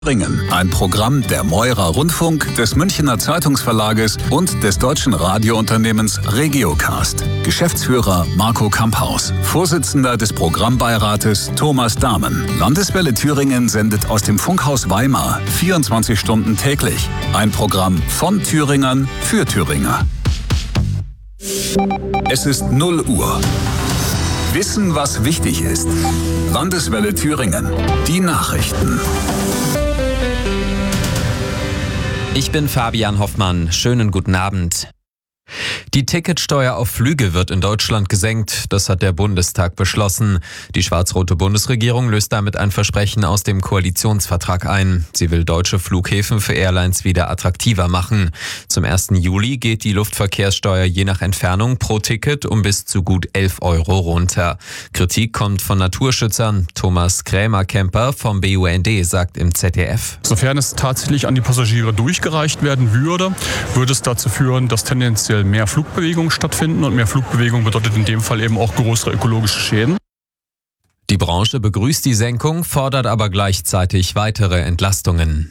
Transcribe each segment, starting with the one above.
Thüringen, ein Programm der Meurer Rundfunk, des Münchner Zeitungsverlages und des deutschen Radiounternehmens Regiocast. Geschäftsführer Marco Kamphaus, Vorsitzender des Programmbeirates Thomas Dahmen. Landeswelle Thüringen sendet aus dem Funkhaus Weimar 24 Stunden täglich. Ein Programm von Thüringern für Thüringer. Es ist 0 Uhr. Wissen, was wichtig ist. Landeswelle Thüringen. Die Nachrichten. Ich bin Fabian Hoffmann. Schönen guten Abend. Die Ticketsteuer auf Flüge wird in Deutschland gesenkt. Das hat der Bundestag beschlossen. Die schwarz-rote Bundesregierung löst damit ein Versprechen aus dem Koalitionsvertrag ein. Sie will deutsche Flughäfen für Airlines wieder attraktiver machen. Zum 1. Juli geht die Luftverkehrssteuer je nach Entfernung pro Ticket um bis zu gut 11 Euro runter. Kritik kommt von Naturschützern. Thomas Krämer-Kemper vom BUND sagt im ZDF: Sofern es tatsächlich an die Passagiere durchgereicht werden würde es dazu führen, dass tendenziell mehr Flugbewegungen stattfinden, und mehr Flugbewegung bedeutet in dem Fall eben auch größere ökologische Schäden. Die Branche begrüßt die Senkung, fordert aber gleichzeitig weitere Entlastungen.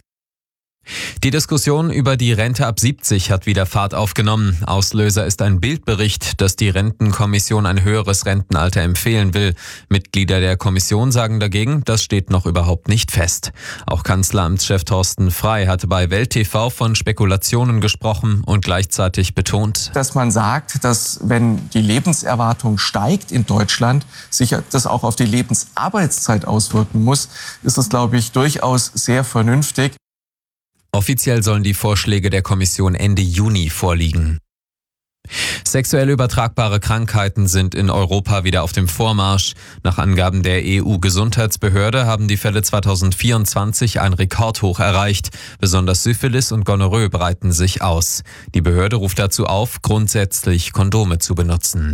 Die Diskussion über die Rente ab 70 hat wieder Fahrt aufgenommen. Auslöser ist ein Bildbericht, dass die Rentenkommission ein höheres Rentenalter empfehlen will. Mitglieder der Kommission sagen dagegen, das steht noch überhaupt nicht fest. Auch Kanzleramtschef Thorsten Frey hatte bei Welt TV von Spekulationen gesprochen und gleichzeitig betont, dass man sagt, dass wenn die Lebenserwartung steigt in Deutschland, sich das auch auf die Lebensarbeitszeit auswirken muss, ist das, glaube ich, durchaus sehr vernünftig. Offiziell sollen die Vorschläge der Kommission Ende Juni vorliegen. Sexuell übertragbare Krankheiten sind in Europa wieder auf dem Vormarsch. Nach Angaben der EU-Gesundheitsbehörde haben die Fälle 2024 ein Rekordhoch erreicht. Besonders Syphilis und Gonorrhoe breiten sich aus. Die Behörde ruft dazu auf, grundsätzlich Kondome zu benutzen.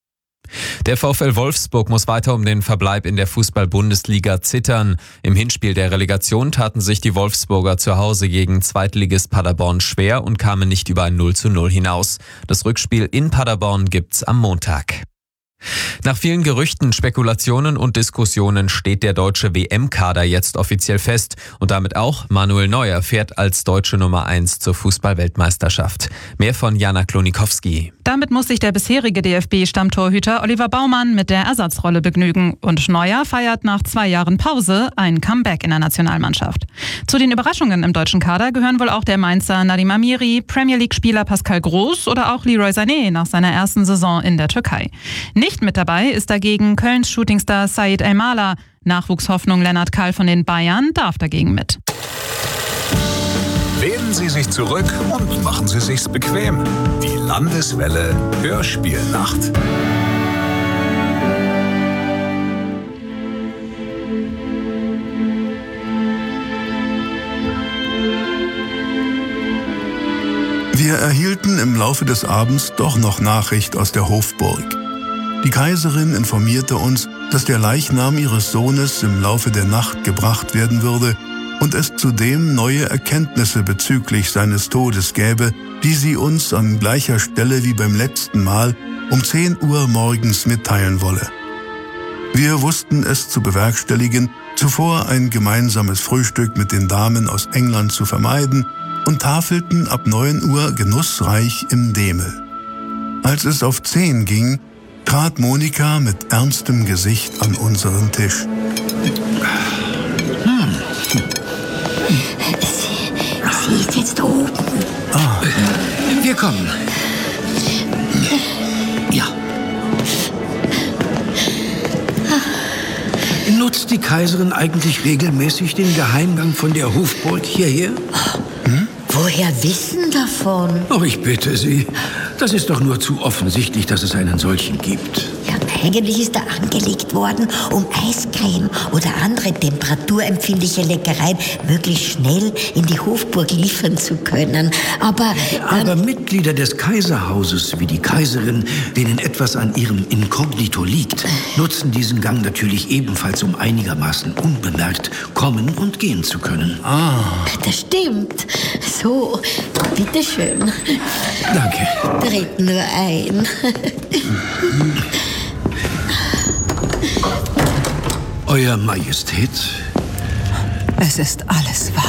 Der VfL Wolfsburg muss weiter um den Verbleib in der Fußball-Bundesliga zittern. Im Hinspiel der Relegation taten sich die Wolfsburger zu Hause gegen Zweitligist Paderborn schwer und kamen nicht über ein 0:0 hinaus. Das Rückspiel in Paderborn gibt's am Montag. Nach vielen Gerüchten, Spekulationen und Diskussionen steht der deutsche WM-Kader jetzt offiziell fest und damit auch Manuel Neuer fährt als deutsche Nummer 1 zur Fußball-Weltmeisterschaft. Mehr von Jana Klonikowski. Damit muss sich der bisherige DFB-Stammtorhüter Oliver Baumann mit der Ersatzrolle begnügen und Neuer feiert nach 2 Jahren Pause ein Comeback in der Nationalmannschaft. Zu den Überraschungen im deutschen Kader gehören wohl auch der Mainzer Nadim Amiri, Premier League-Spieler Pascal Groß oder auch Leroy Sané nach seiner ersten Saison in der Türkei. Nicht mit dabei ist dagegen Kölns Shootingstar Said El-Mala. Nachwuchshoffnung Lennart Kahl von den Bayern darf dagegen mit. Lehnen Sie sich zurück und machen Sie sich's bequem. Die Landeswelle Hörspielnacht. Wir erhielten im Laufe des Abends doch noch Nachricht aus der Hofburg. Die Kaiserin informierte uns, dass der Leichnam ihres Sohnes im Laufe der Nacht gebracht werden würde und es zudem neue Erkenntnisse bezüglich seines Todes gäbe, die sie uns an gleicher Stelle wie beim letzten Mal um 10 Uhr morgens mitteilen wolle. Wir wussten es zu bewerkstelligen, zuvor ein gemeinsames Frühstück mit den Damen aus England zu vermeiden und tafelten ab 9 Uhr genussreich im Demel. Als es auf 10 ging, trat Monika mit ernstem Gesicht an unseren Tisch. Sie ist jetzt oben. Wir kommen. Ja. Nutzt die Kaiserin eigentlich regelmäßig den Geheimgang von der Hofburg hierher? Woher wissen davon? Oh, ich bitte Sie. Das ist doch nur zu offensichtlich, dass es einen solchen gibt. Ja, eigentlich ist er angelegt worden, um Eiscreme oder andere temperaturempfindliche Leckereien wirklich schnell in die Hofburg liefern zu können. Aber Mitglieder des Kaiserhauses wie die Kaiserin, denen etwas an ihrem Inkognito liegt, nutzen diesen Gang natürlich ebenfalls, um einigermaßen unbemerkt kommen und gehen zu können. Das stimmt. So, bitteschön. Danke. Treten nur ein. Euer Majestät, Es ist alles wahr.